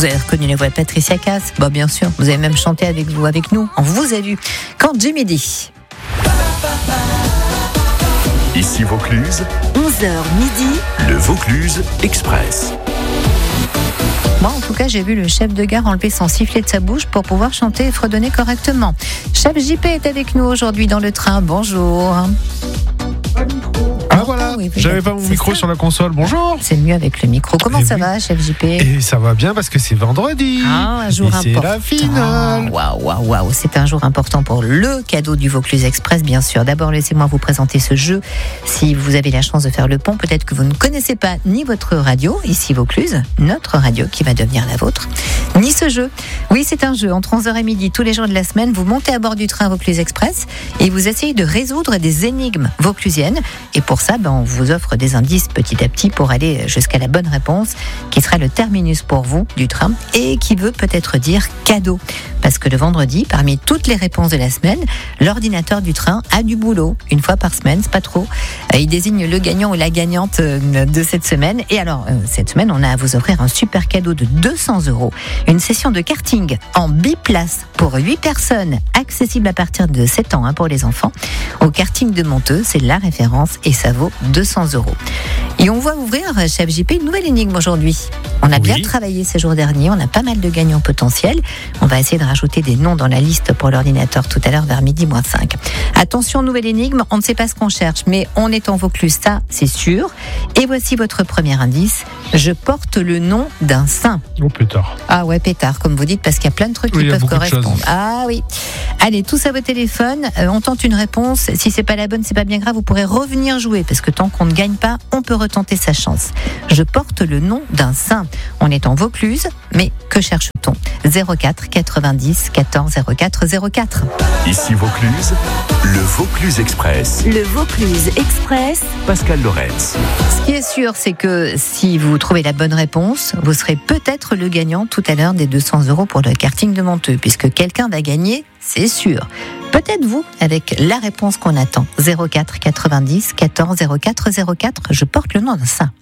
Vous avez reconnu la voix de Patricia Cass? Bah bien sûr, vous avez même chanté avec nous. On vous a vu. Quand Jimmy dit. Ici Vaucluse, 11h midi, le Vaucluse Express. Moi, en tout cas, j'ai vu le chef de gare enlever son sifflet de sa bouche pour pouvoir chanter et fredonner correctement. Chef JP est avec nous aujourd'hui dans le train. Bonjour. Ah voilà, oui, j'avais pas mon micro sur la console. Bonjour. C'est mieux avec le micro. Comment ça va, chef JP? Et ça va bien parce que c'est vendredi. Un jour et important. c'est la finale. Waouh. C'est un jour important pour le cadeau du Vaucluse Express, bien sûr. D'abord, laissez-moi vous présenter ce jeu. Si vous avez la chance de faire le pont, peut-être que vous ne connaissez pas ni votre radio, ici Vaucluse, notre radio qui va devenir la vôtre, ni ce jeu. Oui, c'est un jeu. Entre 11h et midi, tous les jours de la semaine, vous montez à bord du train Vaucluse Express et vous essayez de résoudre des énigmes vauclusiennes. Et pour ça, on vous offre des indices petit à petit pour aller jusqu'à la bonne réponse, qui sera le terminus pour vous du train et qui veut peut-être dire cadeau. Parce que le vendredi, parmi toutes les réponses de la semaine, l'ordinateur du train a du boulot. Une fois par semaine, c'est pas trop. Il désigne le gagnant ou la gagnante de cette semaine. Et alors, cette semaine, on a à vous offrir un super cadeau de 200 €. Une session de karting en biplace pour 8 personnes, accessible à partir de 7 ans pour les enfants. Au karting de Monteux, c'est la référence et ça vaut 200 €. Et on va ouvrir, chef JP, une nouvelle énigme aujourd'hui. On a bien travaillé ces jours derniers, on a pas mal de gagnants potentiels. On va essayer de rajouter des noms dans la liste pour l'ordinateur tout à l'heure vers midi moins 5. Attention, nouvelle énigme, on ne sait pas ce qu'on cherche, mais on est en Vaucluse, ça c'est sûr. Et voici votre premier indice. Je porte le nom d'un saint. Oh pétard. Ah ouais, pétard, comme vous dites, parce qu'il y a plein de trucs qui peuvent correspondre. Ah oui. Allez, tous à vos téléphones, on tente une réponse. Si c'est pas la bonne, c'est pas bien grave, vous pourrez revenir jouer, parce que tant qu'on ne gagne pas, on peut retenter sa chance. Je porte le nom d'un saint. On est en Vaucluse, mais que cherche-t-on? 04 90 14 04 04. Ici Vaucluse, le Vaucluse Express. le Vaucluse Express, Pascal Lorenz. Ce qui est sûr, c'est que si vous trouvez la bonne réponse, vous serez peut-être le gagnant tout à l'heure des 200 € pour le karting de Monteux, puisque quelqu'un va gagner, c'est sûr. Peut-être vous, avec la réponse qu'on attend. 04 90 14 04 04. Je porte le nom d'un saint.